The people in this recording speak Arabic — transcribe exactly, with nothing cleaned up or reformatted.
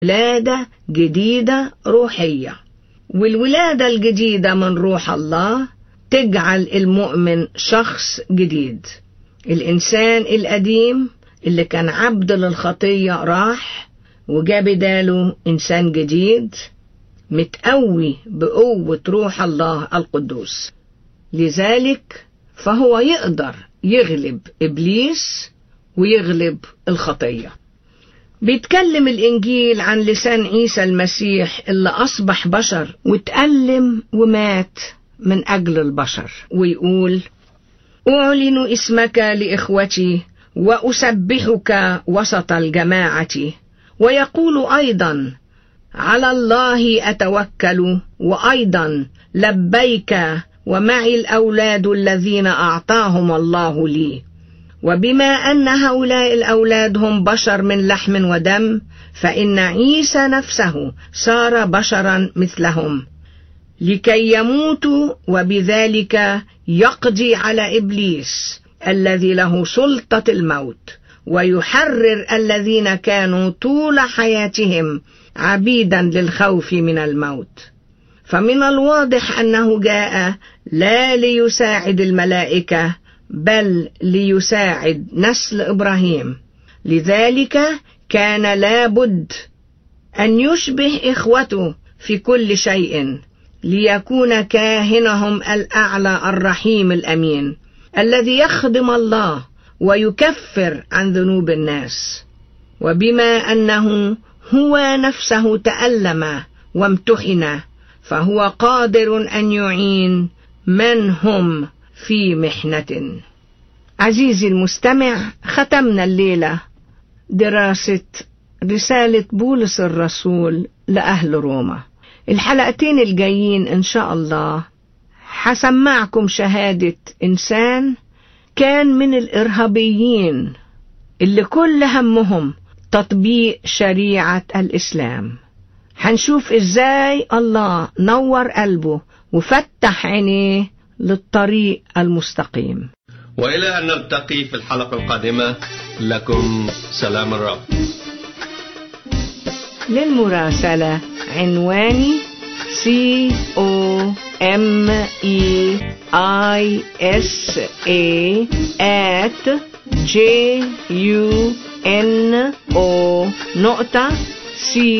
ولادة جديدة روحية. والولادة الجديدة من روح الله تجعل المؤمن شخص جديد. الإنسان القديم اللي كان عبد للخطية راح وجاب بداله إنسان جديد متقوي بقوة روح الله القدوس. لذلك فهو يقدر يغلب إبليس ويغلب الخطية. بيتكلم الإنجيل عن لسان عيسى المسيح اللي أصبح بشر وتألم ومات من أجل البشر، ويقول: أعلن اسمك لإخوتي وأسبحك وسط الجماعة. ويقول أيضا: على الله أتوكل، وأيضا لبيك ومعي الأولاد الذين أعطاهم الله لي. وبما أن هؤلاء الأولاد هم بشر من لحم ودم، فإن عيسى نفسه صار بشرا مثلهم لكي يموتوا، وبذلك يقضي على إبليس الذي له سلطة الموت، ويحرر الذين كانوا طول حياتهم عبيدا للخوف من الموت. فمن الواضح أنه جاء لا ليساعد الملائكة بل ليساعد نسل إبراهيم. لذلك كان لابد أن يشبه إخوته في كل شيء ليكون كاهنهم الأعلى الرحيم الأمين الذي يخدم الله ويكفر عن ذنوب الناس. وبما أنه هو نفسه تألم وامتحن، فهو قادر أن يعين من هم في محنة. عزيزي المستمع، ختمنا الليلة دراسة رسالة بولس الرسول لأهل روما. الحلقتين الجايين إن شاء الله حسمعكم شهادة إنسان كان من الإرهابيين اللي كل همهم تطبيق شريعة الإسلام. هنشوف إزاي الله نور قلبه وفتح عينيه للطريق المستقيم. وإلى أن نلتقي في الحلقة القادمة، لكم سلام الرب. للمراسلة عنواني C O M E I S A at J U N O نقطة C